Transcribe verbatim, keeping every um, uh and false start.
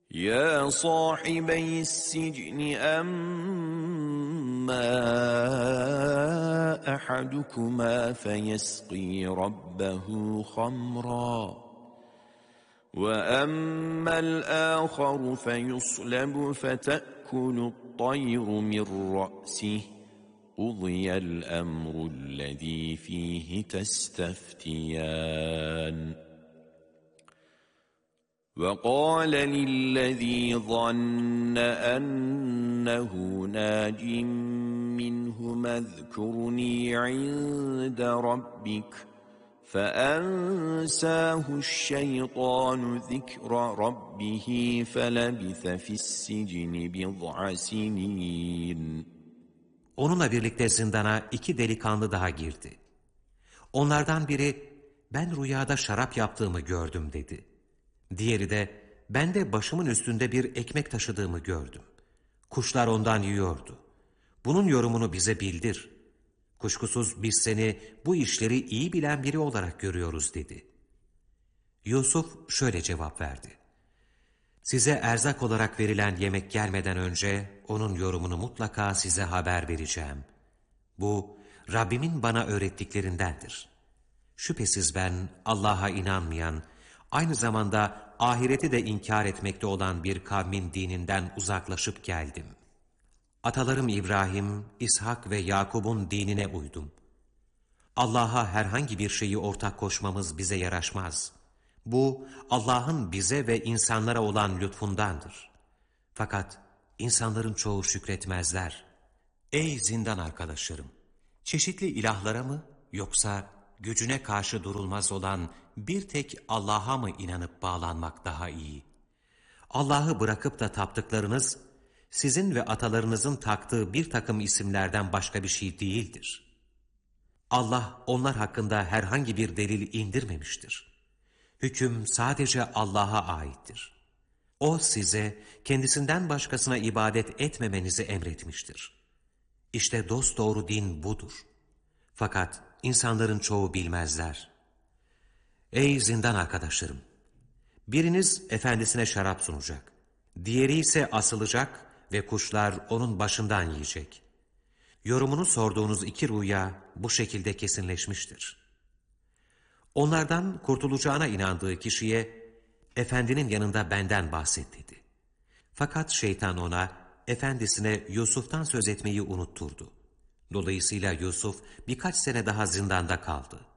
يا صاحبي السجن أما أحدكما فيسقي ربه خمرا وأما الآخر فيصلب فتأكل الطير من رأسه قضي الأمر الذي فيه تستفتيان وقال للذي ظن أنه ناج منهما اذكرني عند ربك فأنساه الشيطان ذكر ربه فلبث في السجن بضع سنين. Onunla birlikte zindana iki delikanlı daha girdi. Onlardan biri, ben rüyada şarap yaptığımı gördüm dedi. Diğeri de, ben de başımın üstünde bir ekmek taşıdığımı gördüm. Kuşlar ondan yiyordu. Bunun yorumunu bize bildir. Kuşkusuz biz seni bu işleri iyi bilen biri olarak görüyoruz dedi. Yusuf şöyle cevap verdi. Size erzak olarak verilen yemek gelmeden önce onun yorumunu mutlaka size haber vereceğim. Bu Rabbimin bana öğrettiklerindendir. Şüphesiz ben Allah'a inanmayan, aynı zamanda ahireti de inkar etmekte olan bir kavmin dininden uzaklaşıp geldim. Atalarım İbrahim, İshak ve Yakub'un dinine uydum. Allah'a herhangi bir şeyi ortak koşmamız bize yaraşmaz. Bu Allah'ın bize ve insanlara olan lütfundandır. Fakat insanların çoğu şükretmezler. Ey zindan arkadaşlarım! Çeşitli ilahlara mı yoksa gücüne karşı durulmaz olan bir tek Allah'a mı inanıp bağlanmak daha iyi? Allah'ı bırakıp da taptıklarınız, sizin ve atalarınızın taktığı bir takım isimlerden başka bir şey değildir. Allah onlar hakkında herhangi bir delil indirmemiştir. Hüküm sadece Allah'a aittir. O size kendisinden başkasına ibadet etmemenizi emretmiştir. İşte dosdoğru din budur. Fakat insanların çoğu bilmezler. Ey zindan arkadaşlarım! Biriniz efendisine şarap sunacak. Diğeri ise asılacak ve kuşlar onun başından yiyecek. Yorumunu sorduğunuz iki rüya bu şekilde kesinleşmiştir. Onlardan kurtulacağına inandığı kişiye, efendinin yanında benden bahset dedi. Fakat şeytan ona, efendisine Yusuf'tan söz etmeyi unutturdu. Dolayısıyla Yusuf birkaç sene daha zindanda kaldı.